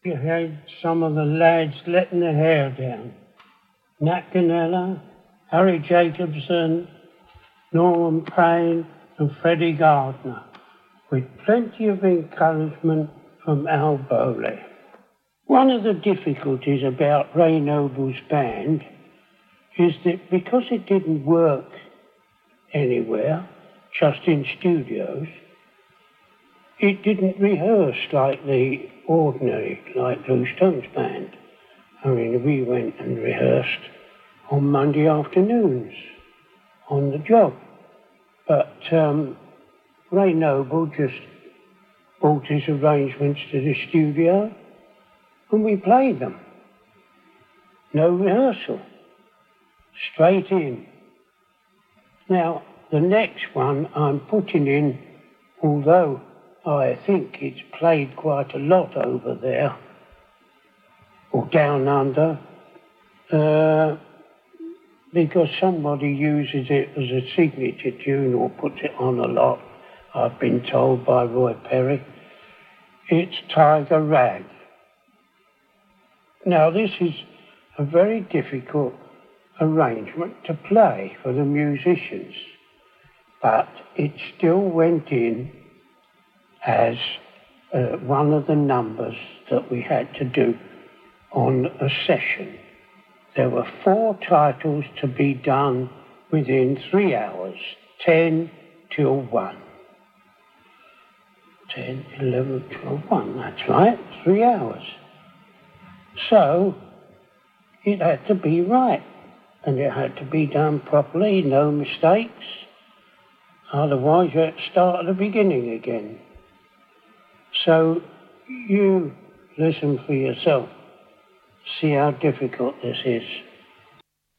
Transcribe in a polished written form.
You had some of the lads letting their hair down. Nat Ganella, Harry Jacobson, Norman Payne and Freddie Gardner, with plenty of encouragement from Al Bowley. One of the difficulties about Ray Noble's band is that because it didn't work anywhere, just in studios, it didn't rehearse like the ordinary, like Blue Stones band. I mean, we went and rehearsed on Monday afternoons on the job. But Ray Noble just brought his arrangements to the studio and we played them. No rehearsal. Straight in. Now, the next one I'm putting in, although I think it's played quite a lot over there, or down under, because somebody uses it as a signature tune or puts it on a lot, I've been told by Roy Perry. It's Tiger Rag. Now, this is a very difficult arrangement to play for the musicians, but it still went in as one of the numbers that we had to do on a session. There were 4 titles to be done within 3 hours, 10 till 1. 10, 11, 12, 1, that's right, 3 hours. So it had to be right, and it had to be done properly, no mistakes. Otherwise you had to start at the beginning again. So you listen for yourself. See how difficult this is.